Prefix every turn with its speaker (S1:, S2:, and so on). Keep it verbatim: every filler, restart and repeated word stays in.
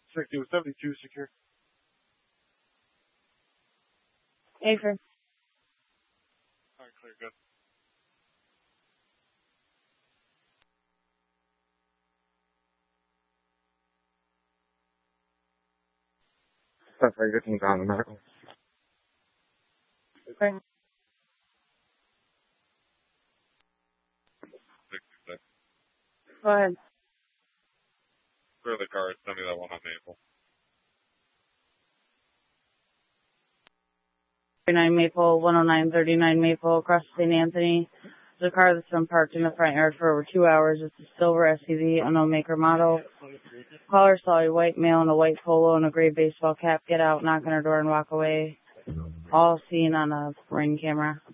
S1: sixty with seventy-two secure.
S2: Acre.
S1: All right, clear, good.
S3: That's very good things on the medical.
S2: Okay.
S1: sixty-six.
S2: Go ahead.
S1: Clear the car. Send me that one on Maple.
S2: thirty-nine Maple, one oh nine thirty-nine Maple, across Saint Anthony. There's a car that's been parked in the front yard for over two hours. It's a silver S U V, unknown maker model. Caller saw a white male in a white polo and a gray baseball cap get out, knock on her door, and walk away. All seen on a ring camera.